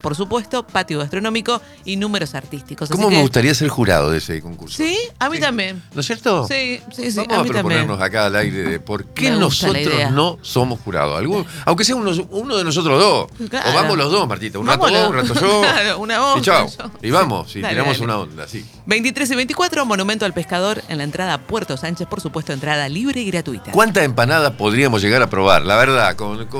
por supuesto, patio gastronómico y números artísticos. ¿Cómo me gustaría ser jurado de ese concurso? Sí, a mí también. ¿No es cierto? Sí, Vamos a mí proponernos también. acá al aire de por qué Me gusta la nosotros idea. no somos jurados. Aunque sea uno de nosotros dos. Claro. O vamos los dos, Martita. Un rato Vámonos. vos, un rato yo. Claro, una voz. Y chao. yo. Y vamos, y Dale, tiramos dale. una onda, sí. 23 y 24, Monumento al Pescador en la entrada a Puerto Sánchez, por supuesto, entrada libre y gratuita. ¿Cuánta empanada podríamos llegar a probar? La verdad,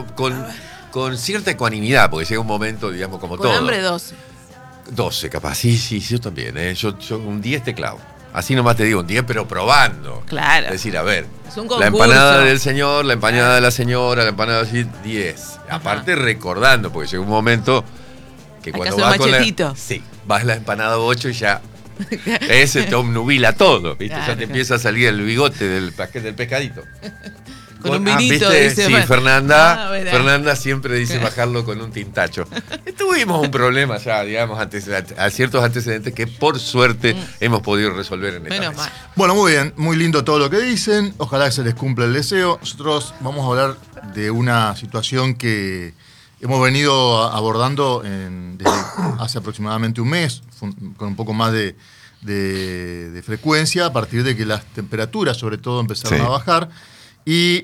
con cierta ecuanimidad, porque llega un momento, digamos, como Con todo. hambre 12. 12 capaz, sí, yo también. Yo un 10 te clavo. Así nomás te digo, un 10, pero probando. Claro. Es decir, a ver, Es un la concurso. empanada del señor, la empanada de la señora, la empanada así, 10. Aparte recordando, porque llega un momento que cuando ¿Acaso vas con la... machetito? Sí, vas la empanada 8 y ya... Ese te obnubila todo, ¿viste? Claro, ya te empieza a salir el bigote del pescadito. Con un vinito, ¿viste? dice. Sí, bueno. Fernanda Verá. siempre dice bajarlo con un tintacho. Tuvimos un problema ya, digamos, a ciertos antecedentes que por suerte hemos podido resolver en esta Menos mesa. mal. Bueno, muy bien, muy lindo todo lo que dicen. Ojalá que se les cumpla el deseo. Nosotros vamos a hablar de una situación que hemos venido abordando desde hace aproximadamente un mes, con un poco más de frecuencia, a partir de que las temperaturas, sobre todo, empezaron Sí. a bajar. Y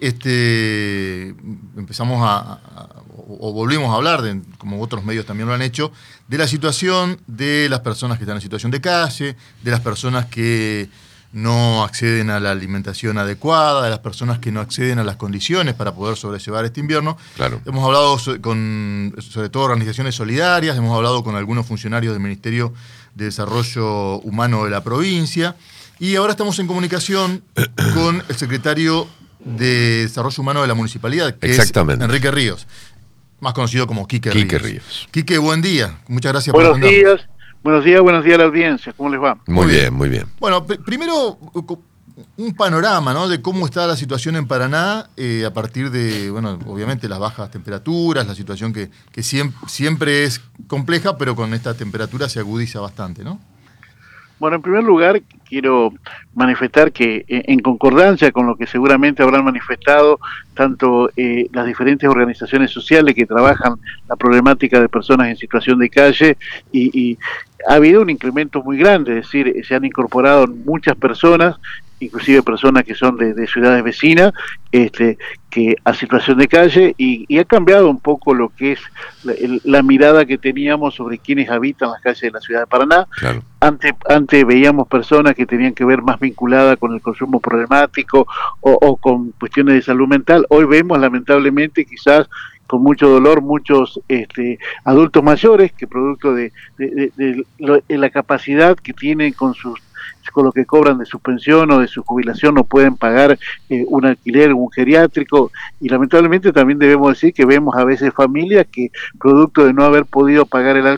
empezamos o volvimos a hablar, como otros medios también lo han hecho, de la situación de las personas que están en situación de calle, de las personas que no acceden a la alimentación adecuada, de las personas que no acceden a las condiciones para poder sobrellevar este invierno. Claro. Hemos hablado sobre todo organizaciones solidarias, hemos hablado con algunos funcionarios del Ministerio de Desarrollo Humano de la provincia, y ahora estamos en comunicación con el secretario de Desarrollo Humano de la Municipalidad, que es Enrique Ríos, más conocido como Quique Ríos. Quique, buen día. Muchas gracias por atendernos. Buenos días a la audiencia. ¿Cómo les va? Muy bien, muy bien. Bueno, primero un panorama, ¿no?, de cómo está la situación en Paraná a partir de, bueno, obviamente las bajas temperaturas, la situación que siempre es compleja, pero con esta temperatura se agudiza bastante, ¿no? Bueno, en primer lugar, quiero manifestar que en concordancia con lo que seguramente habrán manifestado tanto las diferentes organizaciones sociales que trabajan la problemática de personas en situación de calle, y ha habido un incremento muy grande, es decir, se han incorporado muchas personas, inclusive personas que son de ciudades vecinas, que a situación de calle, y ha cambiado un poco lo que es la mirada que teníamos sobre quienes habitan las calles de la ciudad de Paraná. Claro. Antes veíamos personas que tenían que ver más vinculadas con el consumo problemático o con cuestiones de salud mental. Hoy vemos, lamentablemente, quizás con mucho dolor, muchos adultos mayores que producto de la capacidad que tienen con lo que cobran de su pensión o de su jubilación, no pueden pagar un alquiler, un geriátrico, y lamentablemente también debemos decir que vemos a veces familias que producto de no haber podido pagar el alquiler,